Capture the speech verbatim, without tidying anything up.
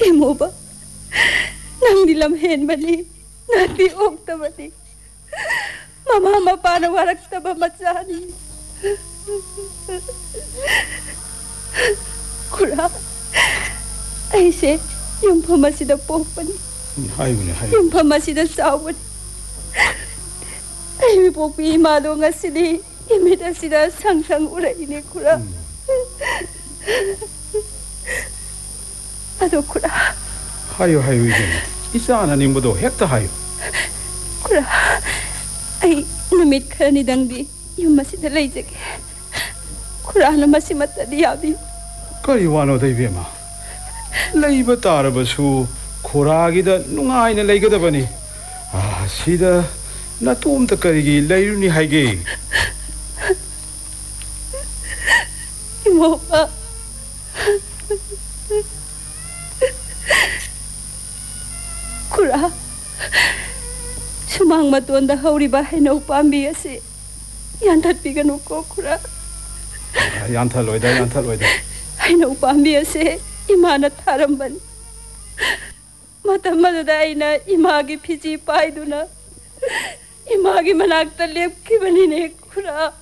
Imuba, nang nilam hen mali, nati okta mali. Mama mapana warak taba matsani. Kura, ay se, yung pamasida popani. Hayo ni hayo. Yung pamasida sawan. Ay popi imado nga sidi, imita sida sang-sang uray ni Kura. Ado Kura. Hayo hayo iyan. Isa na nimbo do hekta hayo. Kura, ay namit ka ni Dangdi, yung masida layjag. Kura na masimata diyabi. Kari wano day bema. Layba tarabasu, kuragida nungay na layga bani. Ah, sida natum ta karigi layru ni haige. Imo pa. Kura, sumang matuanda hauri bahay na upambi asi. Yantat bigan ko, Kura. Yantal loida, yantal loida. Ay na upambi asi, imana taramban. Matamada ay na imagi piji paido na. Imagi managtalip kibanine, Kura.